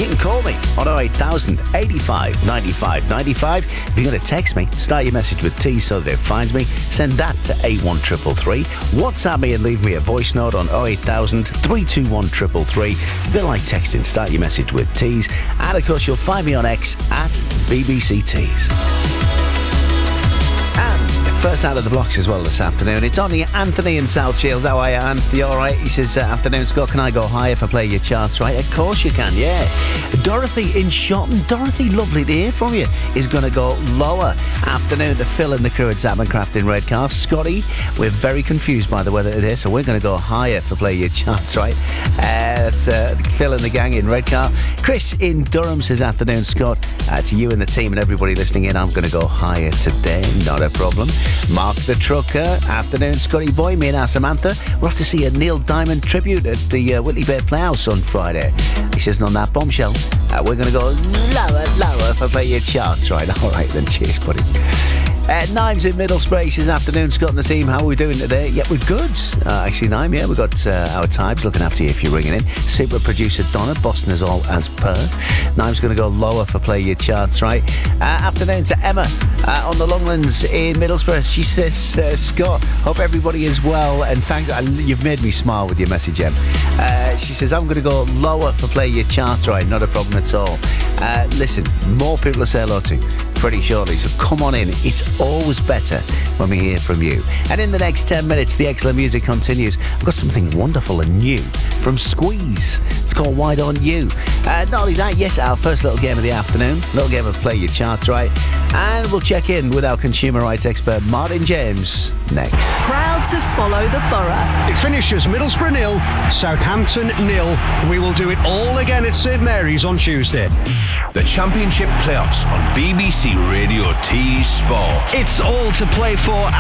You can call me on 08000 85 95 95. If you're going to text me, start your message with T so that it finds me. Send that to 81333. WhatsApp me and leave me a voice note on 08000 321 333. A bit like texting, start your message with T's. And of course, you'll find me on X at BBC Tees. And first out of the blocks as well this afternoon, it's on Anthony in South Shields. How are you, Anthony? All right? He says, afternoon, Scott, can I go higher if I play your charts right? Of course you can, yeah. Dorothy in Shotton. Dorothy, lovely to hear from you, is going to go lower. Afternoon to Phil and the crew at Zappmancraft in Redcar. Scotty, we're very confused by the weather today, so we're going to go higher for play your charts right. That's Phil and the gang in Redcar. Chris in Durham says, afternoon, Scott. To you and the team and everybody listening in, I'm going to go higher today. Not a problem. Mark the Trucker. Afternoon, Scotty boy. Me and our Samantha, we're off to see a Neil Diamond tribute at the Whitley Bay Playhouse on Friday. He says, and on that bombshell, we're going to go lower for play your charts right. All right then, cheers buddy. Nimes in Middlesbrough. He says, afternoon, Scott and the team. How are we doing today? Yeah, we're good. Actually, Nime, yeah, we've got our Tibes looking after you if you're ringing in. Super producer Donna, Boston is all as per. Nime's going to go lower for play your charts right. Afternoon to Emma on the Longlands in Middlesbrough. She says, Scott, hope everybody is well and thanks. You've made me smile with your message, Em. She says, I'm going to go lower for play your charts right. Not a problem at all. Listen, more people to say hello to pretty shortly, so come on in. It's always better when we hear from you. And in the next 10 minutes, the excellent music continues. I've got something wonderful and new from Squeeze. It's called Why Don't You? Not only that, yes, our first little game of the afternoon, little game of play your charts right, and we'll check in with our consumer rights expert Martin James next. Proud to follow the borough. It finishes Middlesbrough 0, Southampton 0. We will do it all again at St Mary's on Tuesday. The Championship Playoffs on BBC Radio T Sport. It's all to play for